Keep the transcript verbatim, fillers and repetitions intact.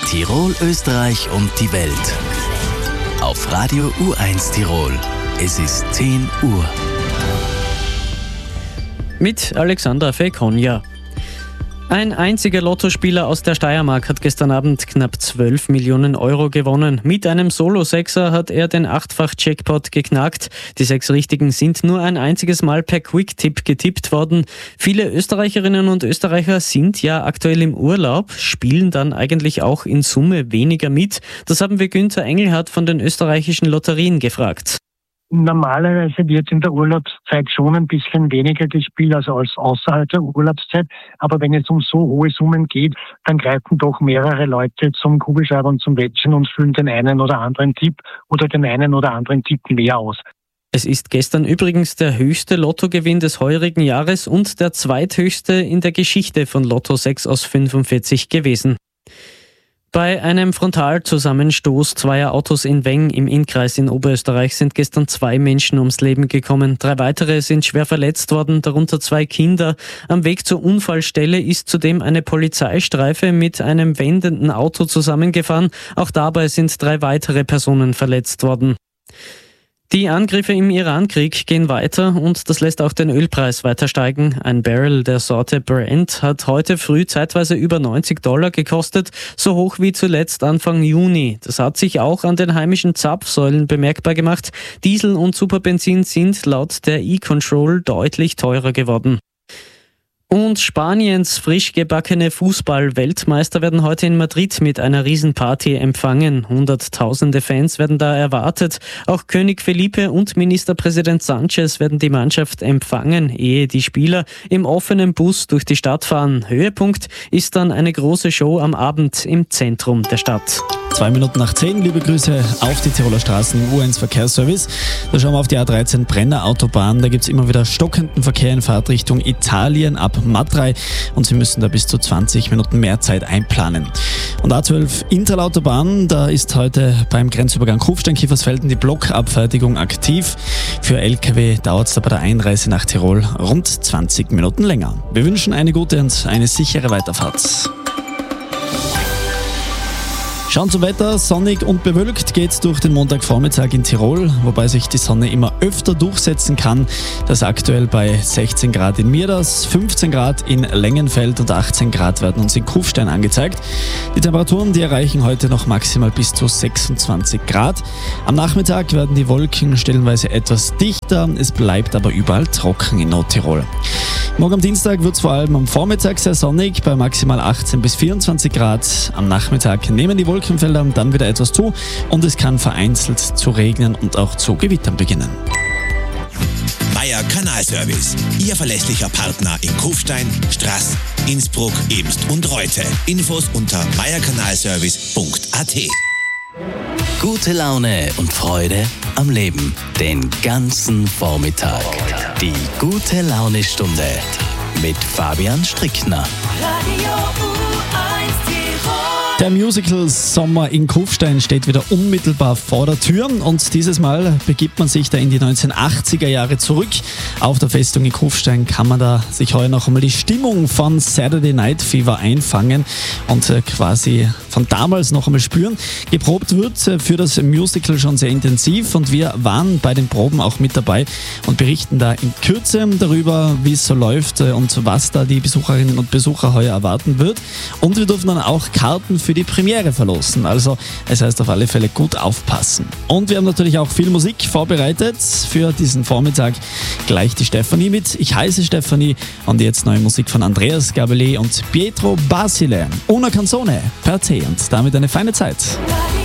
Tirol, Österreich und die Welt. Auf Radio U eins Tirol. Es ist zehn Uhr. Mit Alexandra Fekonja. Ein einziger Lottospieler aus der Steiermark hat gestern Abend knapp zwölf Millionen Euro gewonnen. Mit einem Solo-Sechser hat er den Achtfach-Jackpot geknackt. Die sechs Richtigen sind nur ein einziges Mal per Quick-Tipp getippt worden. Viele Österreicherinnen und Österreicher sind ja aktuell im Urlaub, spielen dann eigentlich auch in Summe weniger mit. Das haben wir Günther Engelhardt von den österreichischen Lotterien gefragt. Normalerweise wird in der Urlaubszeit schon ein bisschen weniger gespielt, also als außerhalb der Urlaubszeit. Aber wenn es um so hohe Summen geht, dann greifen doch mehrere Leute zum Kugelschreiber und zum Wettchen und füllen den einen oder anderen Tipp oder den einen oder anderen Tipp mehr aus. Es ist gestern übrigens der höchste Lottogewinn des heurigen Jahres und der zweithöchste in der Geschichte von Lotto sechs aus fünfundvierzig gewesen. Bei einem Frontalzusammenstoß zweier Autos in Weng im Innkreis in Oberösterreich sind gestern zwei Menschen ums Leben gekommen. Drei weitere sind schwer verletzt worden, darunter zwei Kinder. Am Weg zur Unfallstelle ist zudem eine Polizeistreife mit einem wendenden Auto zusammengefahren. Auch dabei sind drei weitere Personen verletzt worden. Die Angriffe im Iran-Krieg gehen weiter und das lässt auch den Ölpreis weiter steigen. Ein Barrel der Sorte Brent hat heute früh zeitweise über neunzig Dollar gekostet, so hoch wie zuletzt Anfang Juni. Das hat sich auch an den heimischen Zapfsäulen bemerkbar gemacht. Diesel und Superbenzin sind laut der E-Control deutlich teurer geworden. Und Spaniens frisch gebackene Fußball-Weltmeister werden heute in Madrid mit einer Riesenparty empfangen. Hunderttausende Fans werden da erwartet. Auch König Felipe und Ministerpräsident Sanchez werden die Mannschaft empfangen, ehe die Spieler im offenen Bus durch die Stadt fahren. Höhepunkt ist dann eine große Show am Abend im Zentrum der Stadt. Zwei Minuten nach zehn, liebe Grüße auf die Tiroler Straßen im U eins Verkehrsservice. Da schauen wir auf die A dreizehn Brenner Autobahn. Da gibt es immer wieder stockenden Verkehr in Fahrtrichtung Italien ab Matrei und Sie müssen da bis zu zwanzig Minuten mehr Zeit einplanen. Und A zwölf Interlautobahn, da ist heute beim Grenzübergang Kufstein-Kiefersfelden die Blockabfertigung aktiv. Für L K W dauert es da bei der Einreise nach Tirol rund zwanzig Minuten länger. Wir wünschen eine gute und eine sichere Weiterfahrt. Schauen zum Wetter, sonnig und bewölkt geht's durch den Montagvormittag in Tirol, wobei sich die Sonne immer öfter durchsetzen kann. Das aktuell bei sechzehn Grad in Mierders, fünfzehn Grad in Lengenfeld und achtzehn Grad werden uns in Kufstein angezeigt. Die Temperaturen, die erreichen heute noch maximal bis zu sechsundzwanzig Grad. Am Nachmittag werden die Wolken stellenweise etwas dichter, es bleibt aber überall trocken in Nordtirol. Morgen am Dienstag wird es vor allem am Vormittag sehr sonnig, bei maximal achtzehn bis vierundzwanzig Grad. Am Nachmittag nehmen die Wolkenfelder dann wieder etwas zu und es kann vereinzelt zu regnen und auch zu Gewittern beginnen. Meier Kanalservice, Ihr verlässlicher Partner in Kufstein, Straß, Innsbruck, Eemst und Reute. Infos unter meierkanalservice punkt a t. Gute Laune und Freude am Leben den ganzen Vormittag. Die gute Laune-Stunde mit Fabian Strickner. Radio U eins Tirol. Der Musical Sommer in Kufstein steht wieder unmittelbar vor der Tür und dieses Mal begibt man sich da in die neunzehnhundertachtziger Jahre zurück. Auf der Festung in Kufstein kann man da sich heuer noch einmal die Stimmung von Saturday Night Fever einfangen und quasi von damals noch einmal spüren. Geprobt wird für das Musical schon sehr intensiv und wir waren bei den Proben auch mit dabei und berichten da in Kürze darüber, wie es so läuft und was da die Besucherinnen und Besucher heuer erwarten wird. Und wir dürfen dann auch Karten für die Premiere verlosen. Also es heißt auf alle Fälle gut aufpassen. Und wir haben natürlich auch viel Musik vorbereitet für diesen Vormittag. Gleich die Stefanie mit. Ich heiße Stefanie und jetzt neue Musik von Andreas Gabelé und Pietro Basile. Una Canzone per te und damit eine feine Zeit.